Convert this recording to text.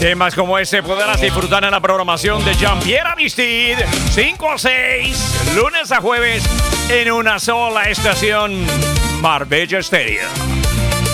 Temas como ese podrás disfrutar en la programación de Jean-Pierre Aristide, 5 a 6, lunes a jueves, en una sola estación, Marbella Stereo.